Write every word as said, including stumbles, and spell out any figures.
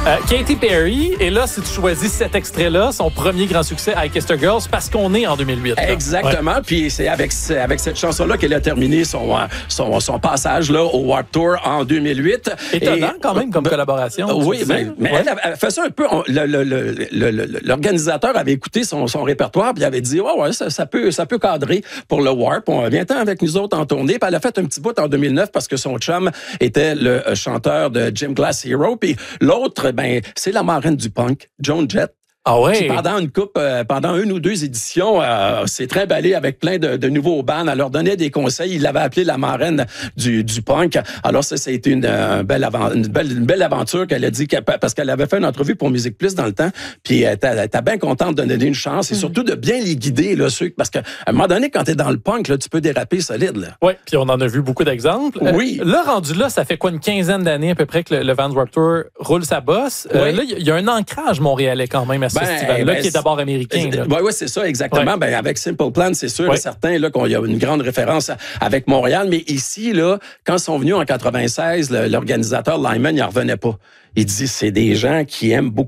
Euh, Katy Perry, et là, si tu choisis cet extrait-là, son premier grand succès, I Kissed a Girl, c'est parce qu'on est en deux mille huit. Là. Exactement. Ouais. Puis c'est avec, avec cette chanson-là qu'elle a terminé son, son, son passage là, au Warped Tour en deux mille huit. Étonnant et, quand même comme ben, collaboration. Oui, ben, mais ouais. elle, elle fait ça un peu. On, le, le, le, le, l'organisateur avait écouté son, son répertoire puis il avait dit, ouais, ouais, ça, ça, peut, ça peut cadrer pour le Warp. On vient-en avec nous autres en tournée. Puis elle a fait un petit bout en deux mille neuf parce que son chum était le chanteur de Gym Class Hero. Puis l'autre, ben, c'est la marraine du punk, Joan Jett. Ah ouais. Qui, pendant une coupe, euh, pendant une ou deux éditions, euh, s'est trimballé avec plein de, de nouveaux bands. Elle leur donnait des conseils. Il l'avait appelé la marraine du, du punk. Alors ça, ça a été une, euh, belle, avant, une, belle, une belle aventure qu'elle a dit, qu'elle, parce qu'elle avait fait une entrevue pour Musique Plus dans le temps. Puis elle était bien contente de donner une chance et surtout de bien les guider, là, ceux, parce qu'à un moment donné, quand t'es dans le punk, là, tu peux déraper solide. Là. Oui, puis on en a vu beaucoup d'exemples. Oui. Euh, là, rendu là, ça fait quoi, une quinzaine d'années à peu près que le, le Vans Warped Tour roule sa bosse. Euh, oui. Là, il y a un ancrage montréalais quand même à ce ben, festival-là ben, qui est d'abord américain. Oui, oui, c'est ça, exactement. Ouais. Ben, avec Simple Plan, c'est sûr ouais. et certain là, qu'il y a une grande référence avec Montréal. Mais ici, là, quand ils sont venus en quatre-vingt-seize, l'organisateur Lyman, il n'en revenait pas. Il dit, c'est des gens qui aiment beaucoup